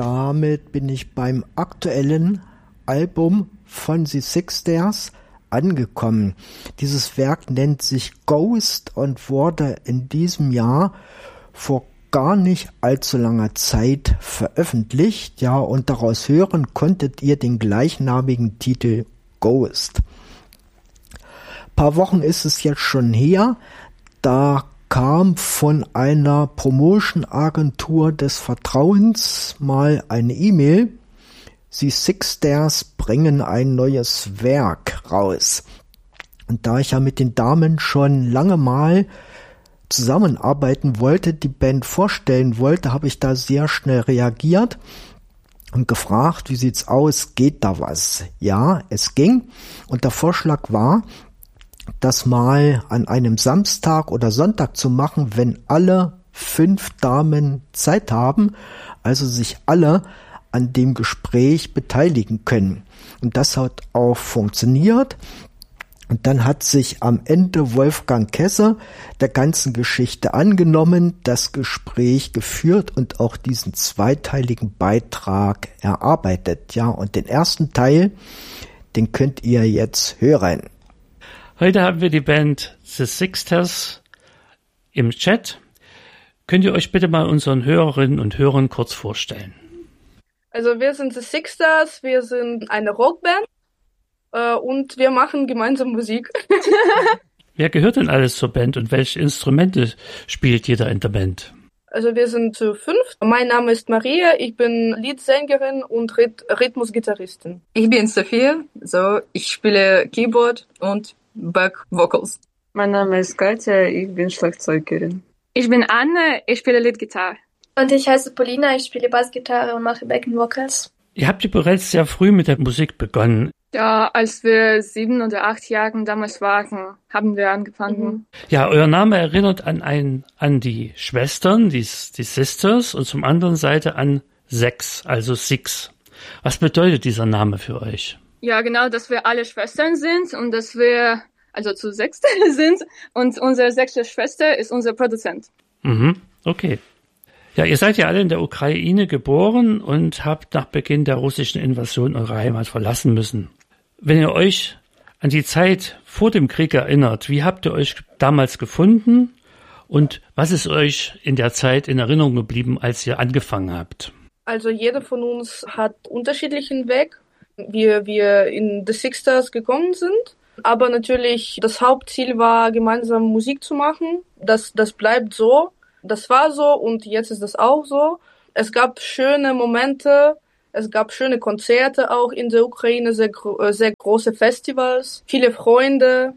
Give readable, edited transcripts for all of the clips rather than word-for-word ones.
damit bin ich beim aktuellen Album von The Sixters angekommen. Dieses Werk nennt sich Ghost und wurde in diesem Jahr vor gar nicht allzu langer Zeit veröffentlicht. Ja, und daraus hören konntet ihr den gleichnamigen Titel Ghost. Ein paar Wochen ist es jetzt schon her, da kam von einer Promotion-Agentur des Vertrauens mal eine E-Mail. Die Sixters bringen ein neues Werk raus. Und da ich ja mit den Damen schon lange mal zusammenarbeiten wollte, die Band vorstellen wollte, habe ich da sehr schnell reagiert und gefragt, wie sieht's aus, geht da was? Ja, es ging. Und der Vorschlag war, das mal an einem Samstag oder Sonntag zu machen, wenn alle 5 Damen Zeit haben, also sich alle an dem Gespräch beteiligen können. Und das hat auch funktioniert. Und dann hat sich am Ende Wolfgang Kesse der ganzen Geschichte angenommen, das Gespräch geführt und auch diesen zweiteiligen Beitrag erarbeitet. Ja, und den ersten Teil, den könnt ihr jetzt hören. Heute haben wir die Band The Sixters im Chat. Könnt ihr euch bitte mal unseren Hörerinnen und Hörern kurz vorstellen? Also wir sind The Sixters, wir sind eine Rockband und wir machen gemeinsam Musik. Wer gehört denn alles zur Band und welche Instrumente spielt jeder in der Band? Also wir sind zu 5. Mein Name ist Maria, ich bin Leadsängerin und Rhythmusgitarristin. Ich bin Sophia, ich spiele Keyboard und Back Vocals. Mein Name ist Katja, ich bin Schlagzeugerin. Ich bin Anne, ich spiele Leadgitarre. Und ich heiße Paulina, ich spiele Bassgitarre und mache Backing Vocals. Ihr habt ja bereits sehr früh mit der Musik begonnen. Ja, als wir 7 oder 8 Jahre damals waren, haben wir angefangen. Ja, euer Name erinnert an die Schwestern, die Sisters, und zum anderen Seite an Sechs, also Six. Was bedeutet dieser Name für euch? Ja, genau, dass wir alle Schwestern sind und dass wir also zu 6 sind und unsere 6. Schwester ist unser Produzent. Okay. Ja, ihr seid ja alle in der Ukraine geboren und habt nach Beginn der russischen Invasion eure Heimat verlassen müssen. Wenn ihr euch an die Zeit vor dem Krieg erinnert, wie habt ihr euch damals gefunden und was ist euch in der Zeit in Erinnerung geblieben, als ihr angefangen habt? Also jeder von uns hat unterschiedlichen Weg, wie wir in The Sixters gekommen sind. Aber natürlich, das Hauptziel war, gemeinsam Musik zu machen. Das bleibt so. Das war so und jetzt ist das auch so. Es gab schöne Momente, es gab schöne Konzerte auch in der Ukraine, sehr große Festivals, viele Freunde.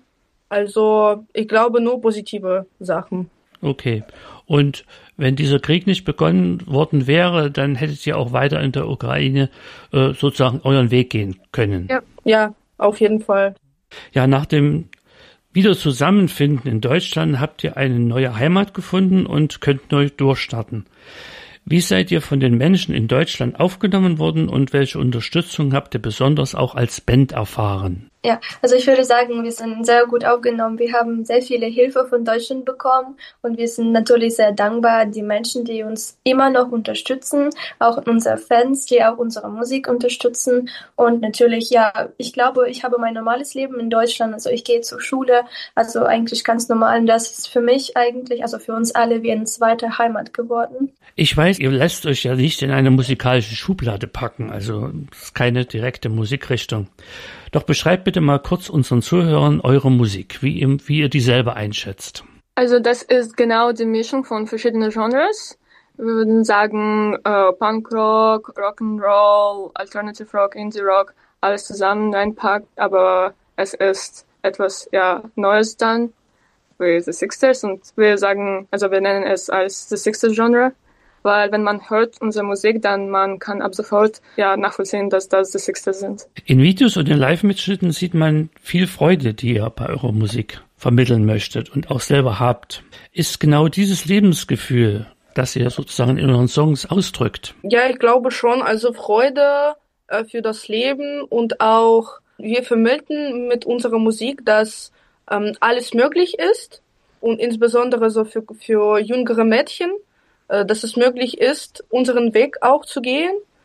Also ich glaube nur positive Sachen. Okay. Und wenn dieser Krieg nicht begonnen worden wäre, dann hättet ihr auch weiter in der Ukraine sozusagen euren Weg gehen können. Ja, auf jeden Fall. Ja, nach dem Wiederzusammenfinden in Deutschland habt ihr eine neue Heimat gefunden und könnt neu durchstarten. Wie seid ihr von den Menschen in Deutschland aufgenommen worden und welche Unterstützung habt ihr besonders auch als Band erfahren? Ja, also ich würde sagen, wir sind sehr gut aufgenommen. Wir haben sehr viele Hilfe von Deutschland bekommen und wir sind natürlich sehr dankbar, die Menschen, die uns immer noch unterstützen, auch unsere Fans, die auch unsere Musik unterstützen und natürlich, ja, ich glaube, ich habe mein normales Leben in Deutschland, also ich gehe zur Schule, also eigentlich ganz normal und das ist für mich eigentlich, also für uns alle wie eine zweite Heimat geworden. Ich weiß, ihr lässt euch ja nicht in eine musikalische Schublade packen, also es ist keine direkte Musikrichtung. Doch beschreibt bitte mal kurz unseren Zuhörern eure Musik, wie ihr die selber einschätzt. Also das ist genau die Mischung von verschiedenen Genres. Wir würden sagen Punkrock, Rock'n'Roll, Alternative Rock, Indie Rock, alles zusammen reinpackt, aber es ist etwas Neues dann, wie The Sixters und wir nennen es als The Sixters Genre. Weil wenn man hört unsere Musik, dann man kann ab sofort nachvollziehen, dass das The Sixters sind. In Videos und in Live-Mitschnitten sieht man viel Freude, die ihr bei eurer Musik vermitteln möchtet und auch selber habt. Ist genau dieses Lebensgefühl, das ihr sozusagen in euren Songs ausdrückt? Ja, ich glaube schon. Also Freude für das Leben und auch wir vermitteln mit unserer Musik, dass alles möglich ist und insbesondere so für jüngere Mädchen, dass es möglich ist, unseren Weg auch zu gehen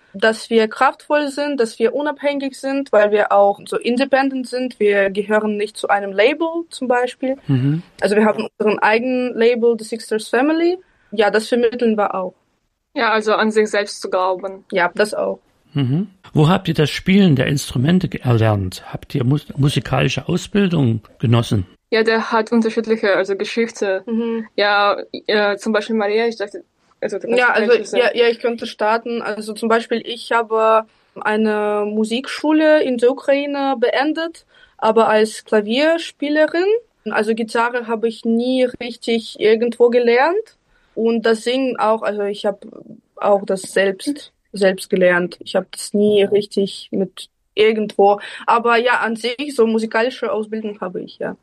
dass wir kraftvoll sind, dass wir unabhängig sind, weil wir auch so independent sind. Wir gehören nicht zu einem Label zum Beispiel. Also wir haben unseren eigenen Label, The Sixters Family. Ja, das vermitteln wir auch. Ja, also an sich selbst zu glauben. Ja, das auch. Wo habt ihr das Spielen der Instrumente erlernt? Habt ihr musikalische Ausbildung genossen? Ja, der hat unterschiedliche, also Geschichte. Ja, zum Beispiel Maria, ich dachte, ich könnte starten. Also zum Beispiel, ich habe eine Musikschule in der Ukraine beendet, aber als Klavierspielerin. Also Gitarre habe ich nie richtig irgendwo gelernt. Und das Singen auch, also ich habe auch das selbst gelernt. Ich habe das nie richtig mit irgendwo. Aber ja, an sich, so musikalische Ausbildung habe ich, ja.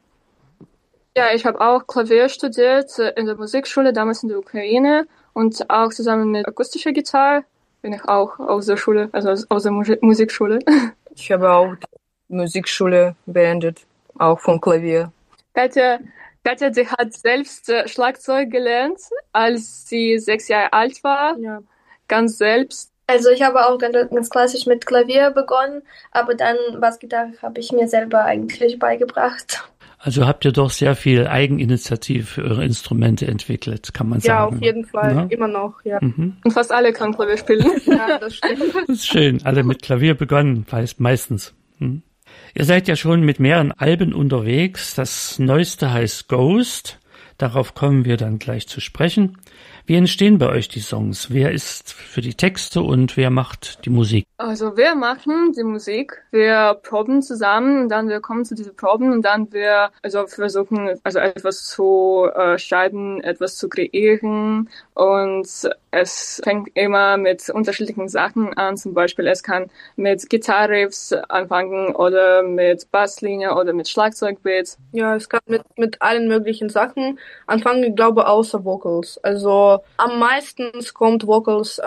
Ja, ich habe auch Klavier studiert in der Musikschule, damals in der Ukraine. Und auch zusammen mit akustischer Gitarre bin ich auch aus der Schule, also aus der Musikschule. Ich habe auch Musikschule beendet, auch vom Klavier. Katja, die hat selbst Schlagzeug gelernt, als sie 6 Jahre alt war. Ja. Ganz selbst. Also ich habe auch ganz klassisch mit Klavier begonnen, aber dann Bassgitarre habe ich mir selber eigentlich beigebracht. Also habt ihr doch sehr viel Eigeninitiative für eure Instrumente entwickelt, kann man sagen. Ja, auf jeden Fall, ja? Immer noch, ja. Und fast alle können Klavier spielen. Ja, das stimmt. Das ist schön, alle mit Klavier begonnen, meistens. Ihr seid ja schon mit mehreren Alben unterwegs. Das neueste heißt Ghost. Darauf kommen wir dann gleich zu sprechen. Wie entstehen bei euch die Songs? Wer ist für die Texte und wer macht die Musik? Also wir machen die Musik, wir proben zusammen und dann wir kommen zu diesen Proben und dann wir versuchen etwas zu schreiben, etwas zu kreieren und es fängt immer mit unterschiedlichen Sachen an. Zum Beispiel es kann mit Gitarriffs anfangen oder mit Basslinie oder mit Schlagzeugbeats. Ja, es kann mit allen möglichen Sachen anfangen, ich glaube außer Vocals. Also am meisten kommt Vocals,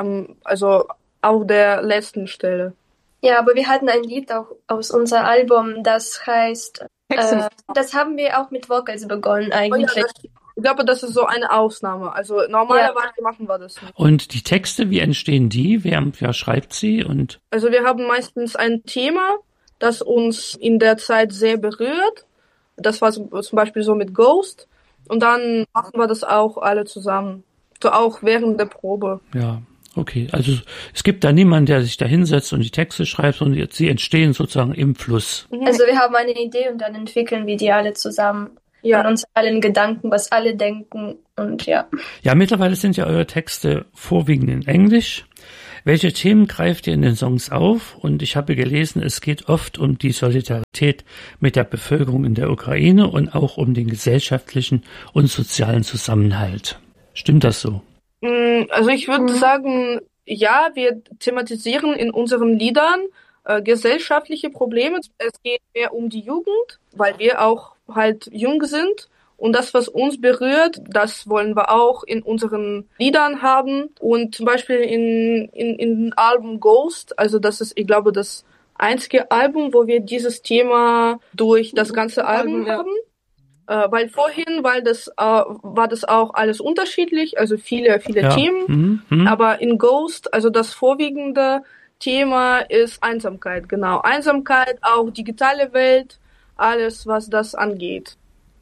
auf der letzten Stelle. Ja, aber wir hatten ein Lied auch aus unserem Album, das heißt, das haben wir auch mit Vocals begonnen eigentlich. Oh ja, ich glaube, das ist so eine Ausnahme. Also normalerweise machen wir das nicht. Und die Texte, wie entstehen die? Wer schreibt sie? Also wir haben meistens ein Thema, das uns in der Zeit sehr berührt. Das war zum Beispiel so mit Ghost. Und dann machen wir das auch alle zusammen. So auch während der Probe. Ja, okay. Also es gibt da niemanden, der sich da hinsetzt und die Texte schreibt und sie entstehen sozusagen im Fluss. Also wir haben eine Idee und dann entwickeln wir die alle zusammen. Ja. Und uns allen Gedanken, was alle denken und ja. Ja, mittlerweile sind ja eure Texte vorwiegend in Englisch. Welche Themen greift ihr in den Songs auf? Und ich habe gelesen, es geht oft um die Solidarität mit der Bevölkerung in der Ukraine und auch um den gesellschaftlichen und sozialen Zusammenhalt. Stimmt das so? Also ich würde sagen, ja, wir thematisieren in unseren Liedern gesellschaftliche Probleme. Es geht mehr um die Jugend, weil wir auch halt jung sind. Und das, was uns berührt, das wollen wir auch in unseren Liedern haben. Und zum Beispiel in dem Album Ghost, also das ist, ich glaube, das einzige Album, wo wir dieses Thema durch das ganze Album haben. Weil vorhin, war das auch alles unterschiedlich, also viele Themen. Aber in Ghost, also das vorwiegende Thema ist Einsamkeit, genau. Einsamkeit, auch digitale Welt, alles, was das angeht.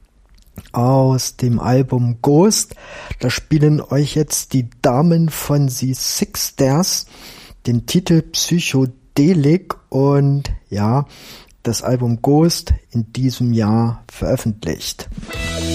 Aus dem Album Ghost, da spielen euch jetzt die Damen von The Sixters den Titel Psychedelic und ja, das Album Ghost in diesem Jahr veröffentlicht.